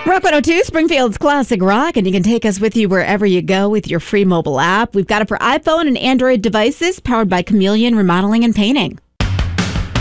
Rock 102, Springfield's classic rock, and you can take us with you wherever you go with your free mobile app. We've got it for iPhone and Android devices, powered by Chameleon Remodeling and Painting.